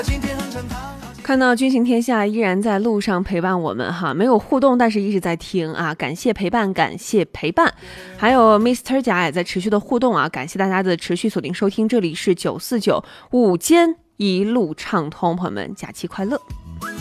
看到军行天下依然在路上陪伴我们哈，没有互动，但是一直在听啊，感谢陪伴，感谢陪伴。还有 Mr. 甲也在持续的互动啊，感谢大家的持续锁定收听，这里是949午间一路畅通，朋友们假期快乐。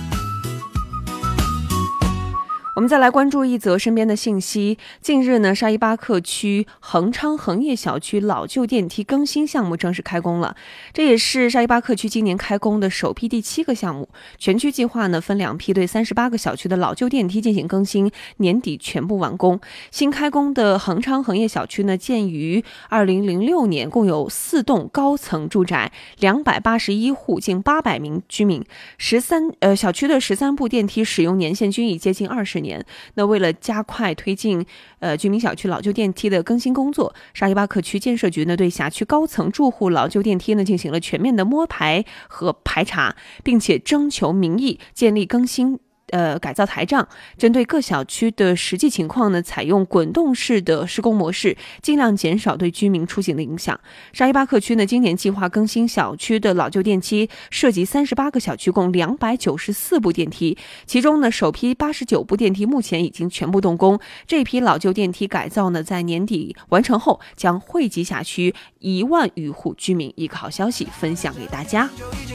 我们再来关注一则身边的信息。近日呢，沙依巴克区恒昌恒业小区老旧电梯更新项目正式开工了，这也是沙依巴克区今年开工的首批第7个项目。全区计划呢分2批，对38个小区的老旧电梯进行更新，年底全部完工。新开工的恒昌恒业小区呢，建于2006年，共有4栋高层住宅，281户，近800名居民。小区的13部电梯使用年限均已接近20年。那为了加快推进居民小区老旧电梯的更新工作，沙依巴克区建设局呢对辖区高层住户老旧电梯呢进行了全面的摸排和排查，并且征求民意，建立更新改造台账，针对各小区的实际情况呢，采用滚动式的施工模式，尽量减少对居民出行的影响。沙依巴克区呢，今年计划更新小区的老旧电梯，涉及38个小区，共294部电梯，其中呢，首批89部电梯目前已经全部动工。这批老旧电梯改造呢，在年底完成后，将惠及辖区1万余户居民。一个好消息分享给大家。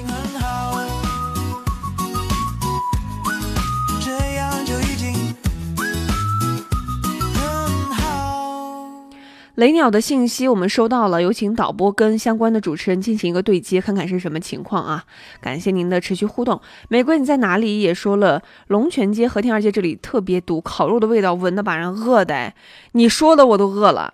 雷鸟的信息我们收到了，有请导播跟相关的主持人进行一个对接，看看是什么情况啊。感谢您的持续互动。玫瑰你在哪里也说了，龙泉街和田二街这里特别堵，烤肉的味道闻得把人饿的，你说的我都饿了。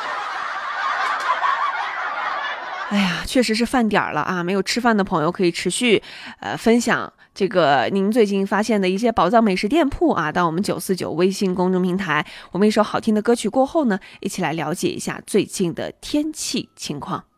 哎呀，确实是饭点了啊！没有吃饭的朋友可以持续分享这个您最近发现的一些宝藏美食店铺啊，到我们949微信公众平台。我们一首好听的歌曲过后呢，一起来了解一下最近的天气情况。